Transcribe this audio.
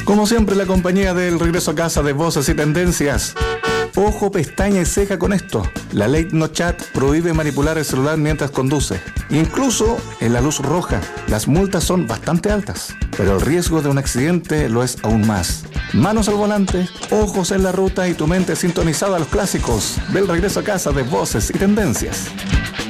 Como siempre, la compañía del regreso a casa de Voces y Tendencias. Ojo, pestaña y ceja con esto. La ley No Chat prohíbe manipular el celular mientras conduce. Incluso en la luz roja. Las multas son bastante altas, pero el riesgo de un accidente lo es aún más. Manos al volante, ojos en la ruta y tu mente sintonizada a los clásicos del regreso a casa de Voces y Tendencias.